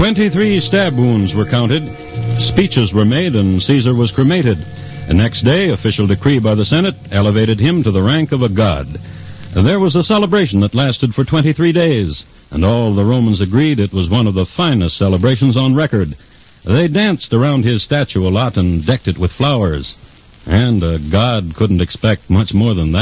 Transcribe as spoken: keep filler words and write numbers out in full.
Twenty-three stab wounds were counted. Speeches were made, and Caesar was cremated. The next day, official decree by the Senate elevated him to the rank of a god. There was a celebration that lasted for twenty-three days, and all the Romans agreed it was one of the finest celebrations on record. They danced around his statue a lot and decked it with flowers. And a god couldn't expect much more than that.